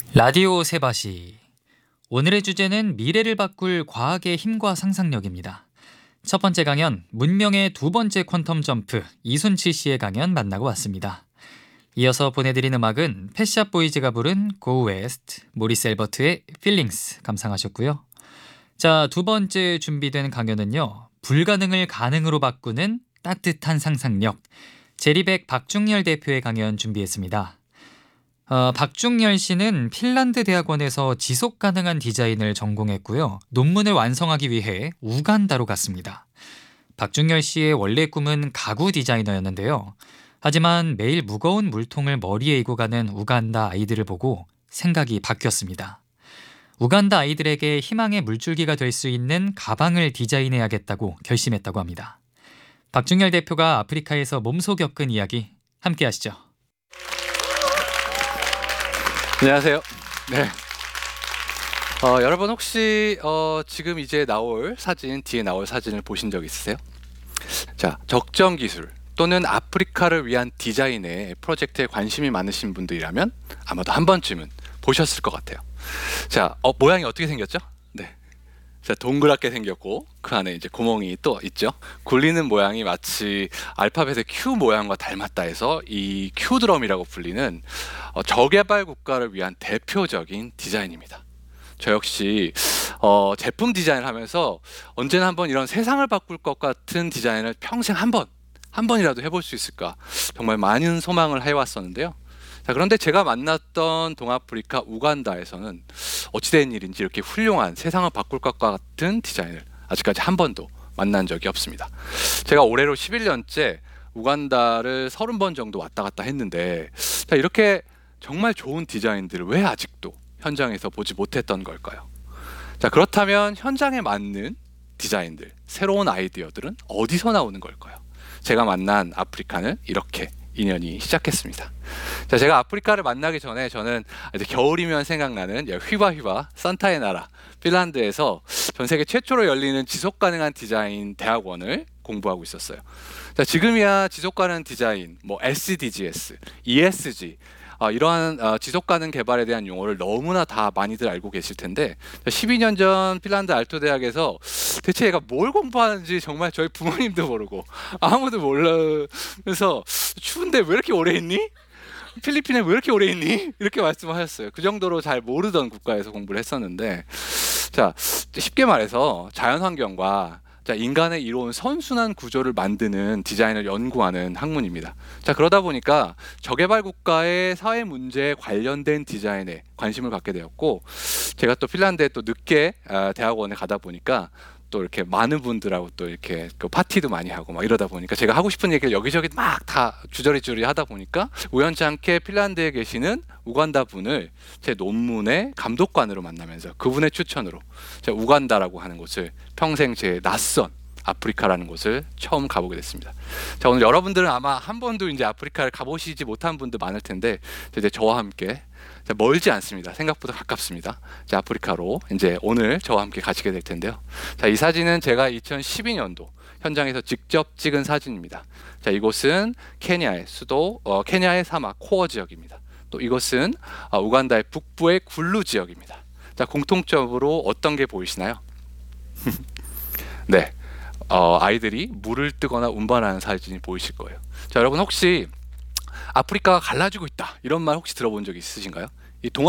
라디오 세바시. 오늘의 주제는 미래를 바꿀 과학의 힘과 상상력입니다. 첫 번째 강연, 문명의 두 번째 퀀텀 점프, 이순치 씨의 강연 만나고 왔습니다. 이어서 보내드린 음악은 펫샵 보이즈가 부른 Go West, 모리스 엘버트의 Feelings 감상하셨고요. 자, 두 번째 준비된 강연은요, 불가능을 가능으로 바꾸는 따뜻한 상상력, 제리백 박중열 대표의 강연 준비했습니다. 박중열 씨는 핀란드 대학원에서 지속 가능한 디자인을 전공했고요. 논문을 완성하기 위해 우간다로 갔습니다. 박중열 씨의 원래 꿈은 가구 디자이너였는데요. 하지만 매일 무거운 물통을 머리에 이고 가는 우간다 아이들을 보고 생각이 바뀌었습니다. 우간다 아이들에게 희망의 물줄기가 될 수 있는 가방을 디자인해야겠다고 결심했다고 합니다. 박중열 대표가 아프리카에서 몸소 겪은 이야기 함께 하시죠. 안녕하세요. 네. 여러분 혹시 지금 이제 나올 사진, 뒤에 나올 사진을 보신 적 있으세요? 자, 적정 기술 또는 아프리카를 위한 디자인의 프로젝트에 관심이 많으신 분들이라면 아마도 한 번쯤은 보셨을 것 같아요. 자, 모양이 어떻게 생겼죠? 네. 자, 동그랗게 생겼고 그 안에 이제 구멍이 또 있죠. 굴리는 모양이 마치 알파벳의 Q 모양과 닮았다 해서 이 Q드럼이라고 불리는 저개발 국가를 위한 대표적인 디자인입니다. 저 역시 제품 디자인을 하면서 언제나 한번 이런 세상을 바꿀 것 같은 디자인을 평생 한 번이라도 해볼 수 있을까 정말 많은 소망을 해왔었는데요. 자, 그런데 제가 만났던 동아프리카 우간다에서는 어찌된 일인지 이렇게 훌륭한 세상을 바꿀 것 같은 디자인을 아직까지 한 번도 만난 적이 없습니다. 제가 올해로 11년째 우간다를 30번 정도 왔다 갔다 했는데, 자, 이렇게 정말 좋은 디자인들을 왜 아직도 현장에서 보지 못했던 걸까요? 자, 그렇다면 현장에 맞는 디자인들, 새로운 아이디어들은 어디서 나오는 걸까요? 제가 만난 아프리카는 이렇게 인연이 시작했습니다. 자, 제가 아프리카를 만나기 전에 저는 이제 겨울이면 생각나는 휘바휘바 산타의 나라 핀란드에서 전 세계 최초로 열리는 지속 가능한 디자인 대학원을 공부하고 있었어요. 자, 지금이야 지속 가능한 디자인, SDGs, ESG 이러한 지속 가능 개발에 대한 용어를 너무나 다 많이들 알고 계실 텐데, 12년 전 핀란드 알토 대학에서 대체 얘가 뭘 공부하는지 정말 저희 부모님도 모르고 아무도 몰라서 추운데 왜 이렇게 오래 있니? 필리핀에 왜 이렇게 오래 있니? 이렇게 말씀하셨어요. 그 정도로 잘 모르던 국가에서 공부를 했었는데, 자, 쉽게 말해서 자연환경과 인간의 이로운 선순환 구조를 만드는 디자인을 연구하는 학문입니다. 자, 그러다 보니까 저개발 국가의 사회 문제에 관련된 디자인에 관심을 갖게 되었고, 제가 또 핀란드에 또 늦게 대학원에 가다 보니까 또 이렇게 많은 분들하고 또 이렇게 파티도 많이 하고 막 이러다 보니까 제가 하고 싶은 얘기를 여기저기 막 다 주저리주리 하다 보니까 우연치 않게 핀란드에 계시는 우간다 분을 제 논문의 감독관으로 만나면서 그분의 추천으로 제가 우간다라고 하는 곳을 평생 제 낯선 아프리카라는 곳을 처음 가보게 됐습니다. 자, 오늘 여러분들은 아마 한 번도 이제 아프리카를 가보시지 못한 분들 많을 텐데, 이제 저와 함께 멀지 않습니다. 생각보다 가깝습니다. 자, 아프리카로 이제 오늘 저와 함께 가시게 될 텐데요. 자, 이 사진은 제가 2012년도 현장에서 직접 찍은 사진입니다. 자, 이곳은 케냐의 수도, 케냐의 사막 코어 지역입니다. 또 이곳은 우간다의 북부의 굴루 지역입니다. 자, 공통적으로 어떤 게 보이시나요? 네. 아이들이 물을 뜨거나 운반하는 사진이 보이실 거예요. 자, 여러분 혹시 아프리카가 갈라지고 있다 이런 말 혹시 들어본 적 있으신가요? 이